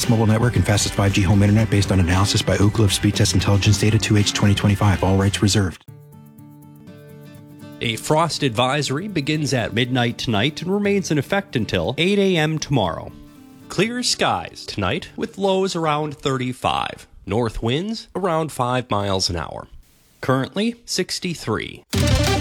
best mobile network and fastest 5G home internet based on analysis by Ookla of Speed Test Intelligence Data 2H 2025. All rights reserved. A frost advisory begins at midnight tonight and remains in effect until 8 a.m. tomorrow. Clear skies tonight with lows around 35. North winds around 5 miles an hour. Currently 63.